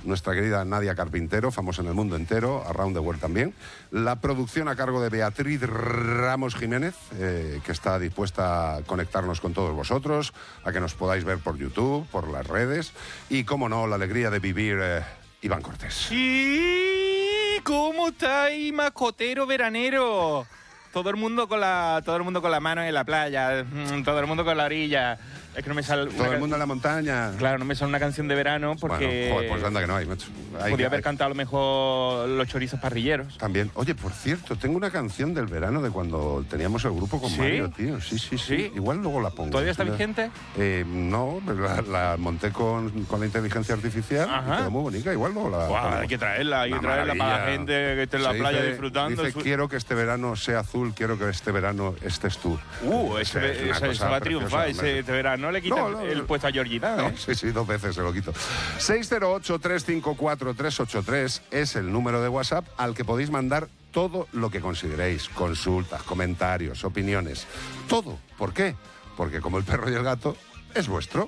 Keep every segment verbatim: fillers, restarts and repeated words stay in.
nuestra querida Nadia Carpintero, famosa en el mundo entero, around the world también. La producción a cargo de Beatriz Ramos Jiménez, eh, que está dispuesta a conectarnos con todos vosotros, a que nos podáis ver por YouTube, por las redes, y, cómo no, la alegría de vivir eh, Iván Cortés. ¿Y cómo estáis, mascotero veranero? Todo el mundo con la, todo el mundo con la mano en la playa, todo el mundo con la orilla. Es que no me sale. Todo el mundo en la montaña. Claro, no me sale una canción de verano porque. Bueno, joder, pues anda que no hay, macho. Hay, podía hay, haber cantado a lo mejor Los Chorizos Parrilleros. También. Oye, por cierto, tengo una canción del verano de cuando teníamos el grupo con ¿Sí? Mario, tío. Sí, sí, sí, sí. Igual luego la pongo. ¿Todavía está vigente? Eh, no, la, la monté con, con la inteligencia artificial. Ajá. Y quedó muy bonita. Igual luego la. Wow, hay que traerla, hay que traerla para la gente que esté en la Se playa dice, disfrutando. Dice, quiero que este verano sea azul, quiero que este verano estés tú. Uh, ese, ese, ese va a triunfar, ese este verano le quita no, no, el puesto a Georgina, ¿eh? No, sí, sí, dos veces se lo quito. seis cero ocho, tres cinco cuatro, tres ocho tres es el número de WhatsApp al que podéis mandar todo lo que consideréis. Consultas, comentarios, opiniones. Todo. ¿Por qué? Porque como el perro y el gato, es vuestro.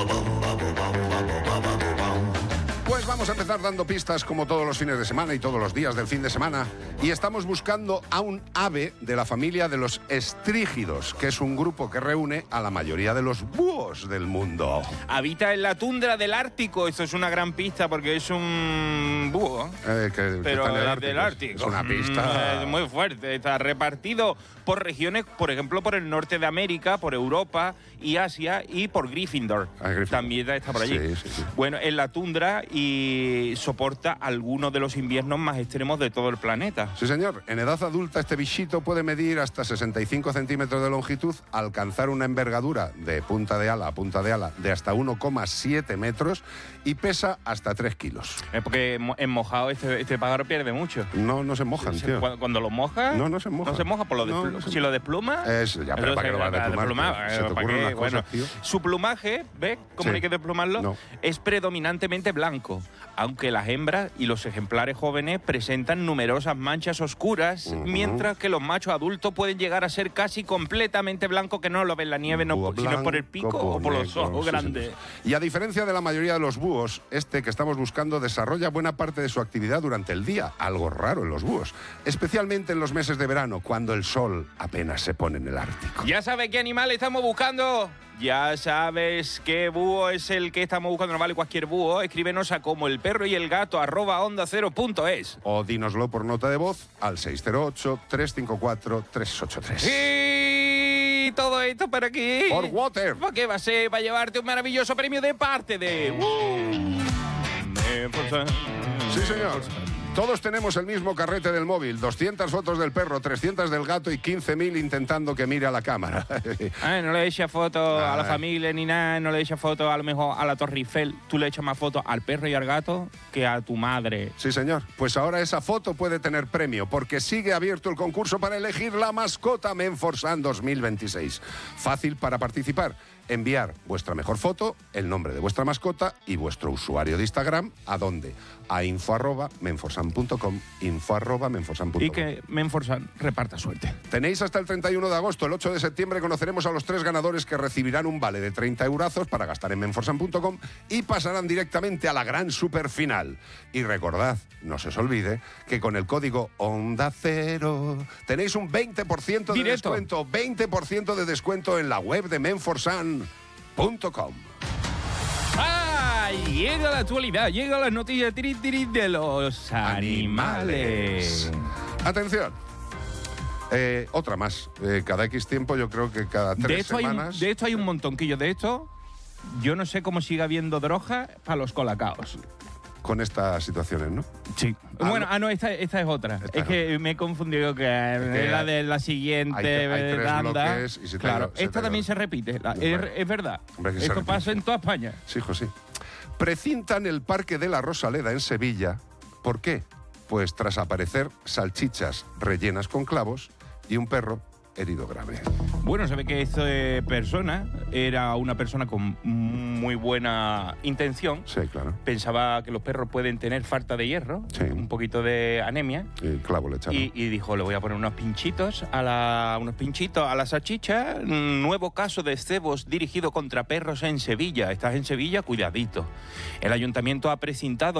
Pues vamos a empezar dando pistas como todos los fines de semana y todos los días del fin de semana. Y estamos buscando a un ave de la familia de los estrígidos, que es un grupo que reúne a la mayoría de los búhos del mundo. Habita en la tundra del Ártico. Esto es una gran pista porque es un búho. Eh, que, pero que está en el es Ártico. del Ártico. Es una pista Es muy fuerte. Está repartido por regiones, por ejemplo, por el norte de América, por Europa y Asia y por Gryffindor. Ah, Gryffindor. También está por allí. Sí, sí, sí. Bueno, en la tundra y soporta algunos de los inviernos más extremos de todo el planeta. Sí, señor. En edad adulta este bichito puede medir hasta sesenta y cinco centímetros de longitud, alcanzar una envergadura de punta de ala a punta de ala de hasta uno coma siete metros y pesa hasta tres kilos. Es porque en mojado este, este pájaro pierde mucho. No, no se mojan, se, tío. Cuando, cuando lo moja... No, no se moja. No se moja por lo no, despl- no se si lo despluma... Es, ya, pero ¿para qué lo vas a desplumar? Se te ocurren unas bueno, cosas, tío. Su plumaje, ¿ves cómo Sí. hay que desplumarlo? No. Es predominantemente blanco, aunque las hembras y los ejemplares jóvenes presentan numerosas manchas oscuras, Uh-huh. mientras que los machos adultos pueden llegar a ser casi completamente blancos, que no lo ven en la nieve, no, Búho sino por el pico blanco, o por los negro, ojos sí, grandes. señor. Y a diferencia de la mayoría de los búhos, este que estamos buscando desarrolla buena parte de su actividad durante el día, algo raro en los búhos, especialmente en los meses de verano, cuando el sol apenas se pone en el Ártico. ¿Ya sabes qué animal estamos buscando? Ya sabes qué búho es el que estamos buscando, no vale cualquier búho. Escríbenos a como el perro y el gato arroba onda cero punto es. O dínoslo por nota de voz al seis cero ocho, tres cinco cuatro, tres ocho tres. Y todo esto para qué. Por Water. ¿Para qué va a ser? Va a llevarte un maravilloso premio de parte de... Uh, Sí, señor. Todos tenemos el mismo carrete del móvil, doscientas fotos del perro, trescientas del gato y quince mil intentando que mire a la cámara. Ah, no le eches fotos Ah. a la familia ni nada, no le eches fotos a lo mejor a la Torre Eiffel. Tú le echas más fotos al perro y al gato que a tu madre. Sí, señor. Pues ahora esa foto puede tener premio, porque sigue abierto el concurso para elegir la mascota Menforsan dos mil veintiséis. Fácil para participar. Enviar vuestra mejor foto, el nombre de vuestra mascota y vuestro usuario de Instagram. ¿A dónde? A info arroba menforsan punto com, info arroba menforsan punto com. Y que Menforsan reparta suerte. Tenéis hasta el treinta y uno de agosto. El ocho de septiembre conoceremos a los tres ganadores que recibirán un vale de treinta eurazos para gastar en menforsan punto com y pasarán directamente a la gran superfinal. Y recordad, no se os olvide, que con el código Onda Cero tenéis un veinte por ciento de Directo. descuento. veinte por ciento de descuento en la web de menforsan punto com. ¡Ah! Llega la actualidad, llega la noticia tiri, tiri de los animales. Atención. Eh, otra más. Eh, cada X tiempo, yo creo que cada tres De esto, hay semanas... un, de esto hay un montonquillo. De esto, yo no sé cómo sigue habiendo droga para los colacaos. Con estas situaciones, ¿no? Sí. Ah, bueno, no. ah, no, esta, esta es otra. Esta es es que me he confundido que, que era de la siguiente hay te- hay tres tanda. bloques y se te Claro, ha ido- se esta te ha también ido. se repite. La- Hombre. es, es verdad. Hombre, que se Esto repite. pasa en toda España. Sí, hijo, sí. Precintan el Parque de la Rosaleda en Sevilla. ¿Por qué? Pues tras aparecer salchichas rellenas con clavos y un perro herido grave. Bueno, se ve que esta persona era una persona con muy buena intención. Sí, claro. Pensaba que los perros pueden tener falta de hierro, Sí. un poquito de anemia. Y clavo le echaron. Y, y dijo, le voy a poner unos pinchitos a la, unos pinchitos a la salchicha. Nuevo caso de cebos dirigido contra perros en Sevilla. Estás en Sevilla, cuidadito. El ayuntamiento ha precintado